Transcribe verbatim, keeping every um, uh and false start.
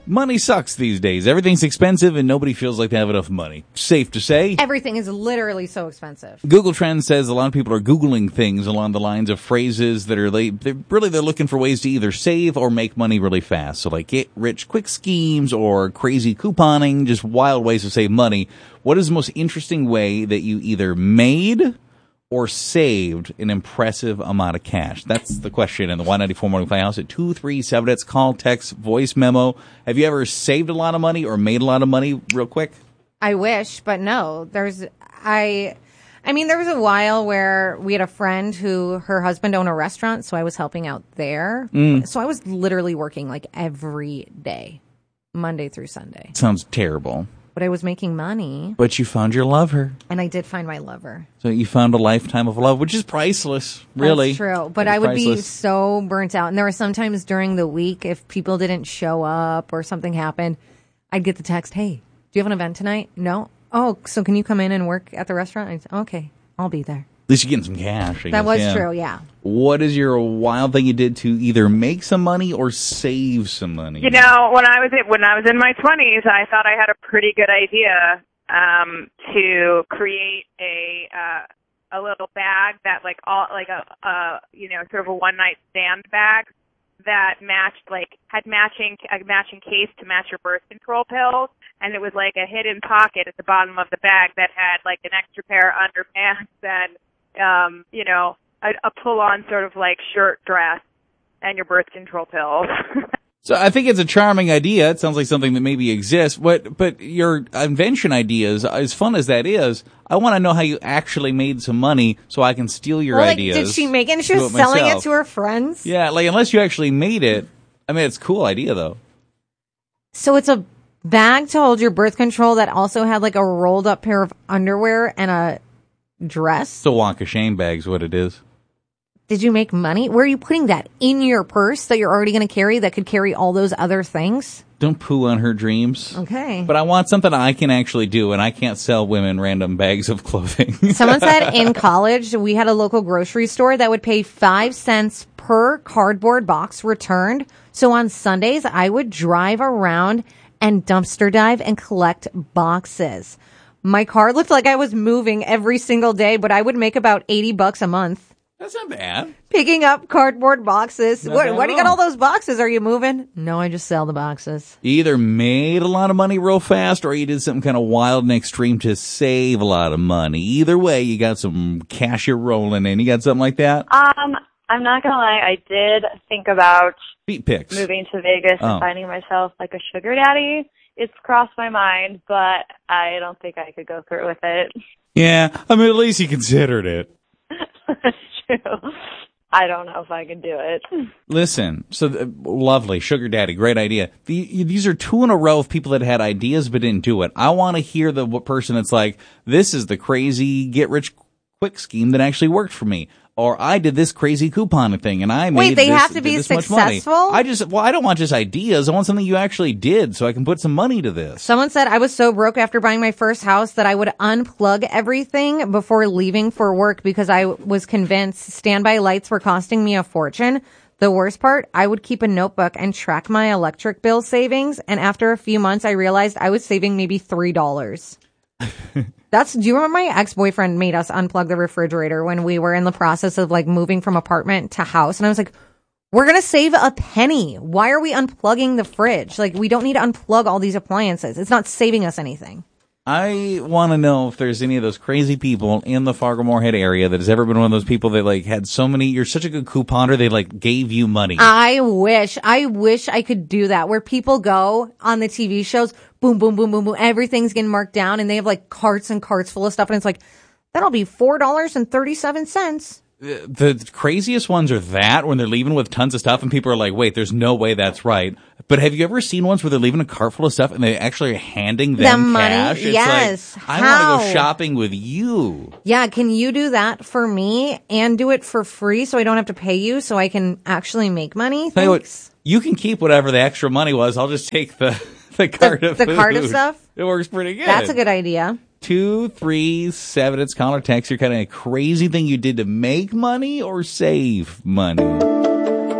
Money sucks these days. Everything's expensive and nobody feels like they have enough money. Safe to say. Everything is literally so expensive. Google Trends says a lot of people are Googling things along the lines of phrases that are, like, they're really, they're looking for ways to either save or make money really fast. So like get rich quick schemes or crazy couponing, just wild ways to save money. What is the most interesting way that you either made or saved an impressive amount of cash? That's the question in the Y ninety-four Morning Playhouse at two three seven. It's call, text, voice memo. Have you ever saved a lot of money or made a lot of money real quick? I wish, but no. There's, I, I mean, there was a while where we had a friend who, her husband owned a restaurant, so I was helping out there. Mm. So I was literally working like every day, Monday through Sunday. Sounds terrible. But I was making money. But you found your lover. And I did find my lover. So you found a lifetime of love, which is priceless, really. That's true. But I would priceless. be so burnt out. And there were sometimes during the week, if people didn't show up or something happened, I'd get the text, hey, do you have an event tonight? No? Oh, so can you come in and work at the restaurant? I'd say, okay, I'll be there. At least you're getting some cash. I that guess. was yeah. true, yeah. What is your wild thing you did to either make some money or save some money? You know, when I was in, when I was in my twenties, I thought I had a pretty good idea um, to create a uh, a little bag that like all like a, a you know sort of a one night stand bag that matched like had matching a matching case to match your birth control pills. And it was like a hidden pocket at the bottom of the bag that had like an extra pair of underpants and, um, you know, a, a pull-on sort of like shirt dress and your birth control pills. So I think it's a charming idea. It sounds like something that maybe exists. But, but your invention ideas, as fun as that is, I want to know how you actually made some money so I can steal your well, like, ideas. Did she make it and she was selling myself. it to her friends? Yeah, like unless you actually made it. I mean, it's a cool idea, though. So it's a bag to hold your birth control that also had like a rolled up pair of underwear and a dress. So Wonka Shane bag's what it is. Did you make money? Where are you putting that? In your purse that you're already going to carry that could carry all those other things? Don't poo on her dreams. Okay. But I want something I can actually do, and I can't sell women random bags of clothing. Someone said in college we had a local grocery store that would pay five cents per cardboard box returned. So on Sundays, I would drive around and dumpster dive and collect boxes. My car looked like I was moving every single day, but I would make about eighty bucks a month. That's not bad. Picking up cardboard boxes. Not What, bad why at do you got all. all those boxes? Are you moving? No, I just sell the boxes. You either made a lot of money real fast or you did something kind of wild and extreme to save a lot of money. Either way, you got some cash you're rolling in. You got something like that? Um, I'm not going to lie. I did think about Feet pics. moving to Vegas Oh. and finding myself like a sugar daddy. It's crossed my mind, but I don't think I could go through with it. Yeah, I mean, at least you considered it. That's true. I don't know if I can do it. Listen, so uh, lovely, sugar daddy, great idea. The, these are two in a row of people that had ideas but didn't do it. I want to hear the w- person that's like, this is the crazy get rich quick scheme that actually worked for me. Or I did this crazy coupon thing and I made Wait, they this, have to be this much money. successful? I just, well, I don't want just ideas. I want something you actually did so I can put some money to this. Someone said I was so broke after buying my first house that I would unplug everything before leaving for work because I was convinced standby lights were costing me a fortune. The worst part, I would keep a notebook and track my electric bill savings. And after a few months, I realized I was saving maybe three dollars. That's, do you remember my ex-boyfriend made us unplug the refrigerator when we were in the process of like moving from apartment to house? And I was like, we're going to save a penny. Why are we unplugging the fridge? Like, we don't need to unplug all these appliances. It's not saving us anything. I want to know if there's any of those crazy people in the Fargo-Moorhead area that has ever been one of those people that like had so many, you're such a good couponer, they like gave you money. I wish, I wish I could do that where people go on the T V shows, boom, boom, boom, boom, boom, everything's getting marked down and they have like carts and carts full of stuff and it's like, that'll be four dollars and thirty-seven cents. The craziest ones are that when they're leaving with tons of stuff and people are like, wait, there's no way that's right. But have you ever seen ones where they're leaving a cart full of stuff and they actually are handing them The money? cash? It's Yes. like, I How? want to go shopping with you. Yeah, can you do that for me and do it for free so I don't have to pay you so I can actually make money? Tell you what, Thanks. you can keep whatever the extra money was. I'll just take the, the cart The, of the food. cart of stuff? It works pretty good. That's a good idea. Two, three, seven. It's call or text. Your kind of crazy thing you did to make money or save money.